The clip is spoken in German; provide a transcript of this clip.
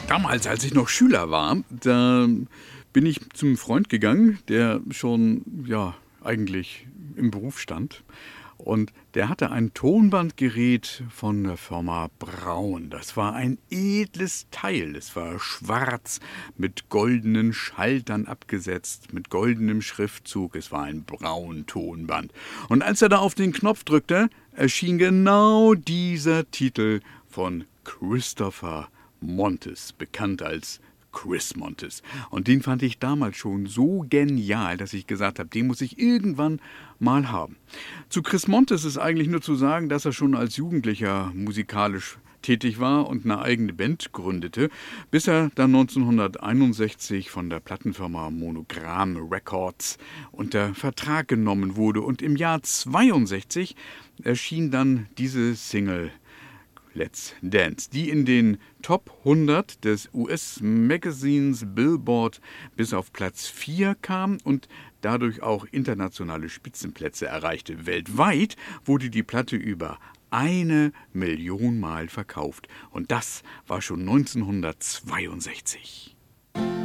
Damals, als ich noch Schüler war, da bin ich zum Freund gegangen, der schon, ja, eigentlich im Beruf stand. Und der hatte ein Tonbandgerät von der Firma Braun. Das war ein edles Teil. Es war schwarz, mit goldenen Schaltern abgesetzt, mit goldenem Schriftzug. Es war ein Braun-Tonband. Und als er da auf den Knopf drückte, erschien genau dieser Titel von Christopher Montes, bekannt als Chris Montes. Und den fand ich damals schon so genial, dass ich gesagt habe, den muss ich irgendwann mal haben. Zu Chris Montes ist eigentlich nur zu sagen, dass er schon als Jugendlicher musikalisch tätig war und eine eigene Band gründete, bis er dann 1961 von der Plattenfirma Monogram Records unter Vertrag genommen wurde. Und im Jahr 62 erschien dann diese Single Let's Dance, die in den Top 100 des US-Magazins Billboard bis auf Platz 4 kam und dadurch auch internationale Spitzenplätze erreichte. Weltweit wurde die Platte über 1 Million Mal verkauft und das war schon 1962.